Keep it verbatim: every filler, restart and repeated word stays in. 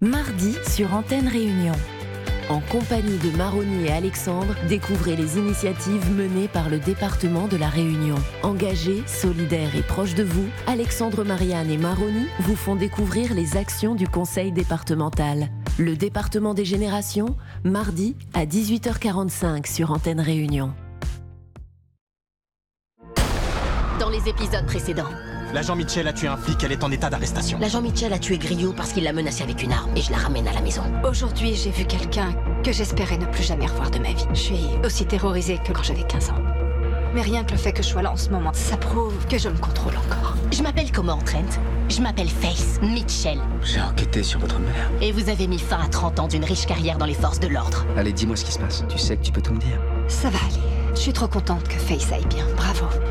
Mardi sur Antenne Réunion. En compagnie de Maroni et Alexandre, découvrez les initiatives menées par le département de la Réunion. Engagés, solidaires et proches de vous, Alexandre, Marianne et Maroni vous font découvrir les actions du conseil départemental. Le département des générations, mardi à dix-huit heures quarante-cinq sur Antenne Réunion. Dans les épisodes précédents, l'agent Mitchell a tué un flic, elle est en état d'arrestation. l'agent Mitchell a tué Griot parce qu'il l'a menacé avec une arme et je la ramène à la maison. Aujourd'hui, j'ai vu quelqu'un que j'espérais ne plus jamais revoir de ma vie. Je suis aussi terrorisée que quand j'avais quinze ans. Mais rien que le fait que je sois là en ce moment, ça prouve que je me contrôle encore. Je m'appelle comment, Trent? Je m'appelle Faith Mitchell. J'ai enquêté sur votre mère. Et vous avez mis fin à trente ans d'une riche carrière dans les forces de l'ordre. Allez, dis-moi ce qui se passe. Tu sais que tu peux tout me dire. Ça va aller. Je suis trop contente que Faith aille bien. Bravo.